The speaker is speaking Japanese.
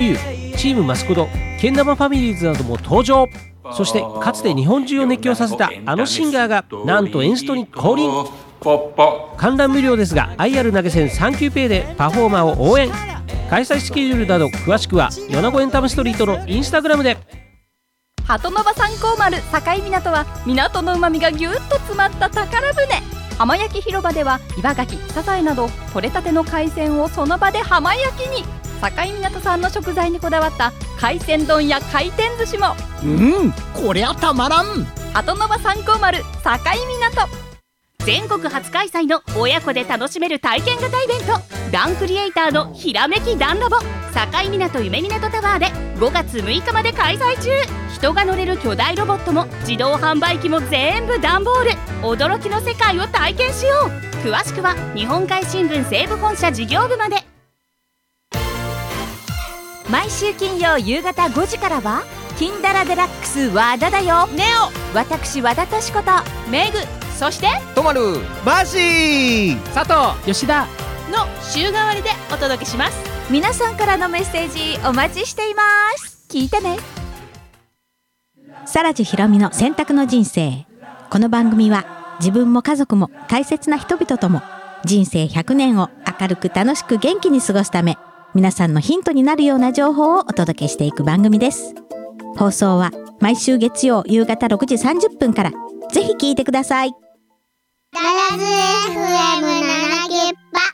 優、チームマスコド、けん玉ファミリーズなども登場。そしてかつて日本中を熱狂させたあのシンガーがなんとエンストに降臨。観覧無料ですが IR 投げ銭サンキューペイでパフォーマーを応援。開催スケジュールなど詳しくは米子エンタメストリートのインスタグラムで。 鳩ノ場350境港は港のうまみがぎゅっと詰まった宝船。浜焼き広場では岩牡蠣、サザエなど取れたての海鮮をその場で浜焼きに。境港産の食材にこだわった海鮮丼や回転寿司も。 こりゃたまらん。 鳩ノ場350境港。 全国初開催の親子で楽しめる体験型イベント、ダンクリエイターのひらめきダンラボ、境港夢港タワーで5月6日まで開催中。人が乗れる巨大ロボットも自動販売機も全部段ボール。驚きの世界を体験しよう。詳しくは日本海新聞西部本社事業部まで。 毎週金曜夕方5時からは金ダラデラックス和田だよ。 ネオ、 私和田敏子とメグ、そしてとまる、バシー、 佐藤、吉田の週替わりでお届けします。 皆さんからのメッセージお待ちしています。聞いてね。 更地ひろみの選択の人生。この番組は自分も家族も大切な人々とも人生100年を明るく楽しく元気に過ごすため、皆さんのヒントになるような情報をお届けしていく番組です。放送は毎週月曜夕方6時30分から。ぜひ聞いてください。 ガラズ FM 70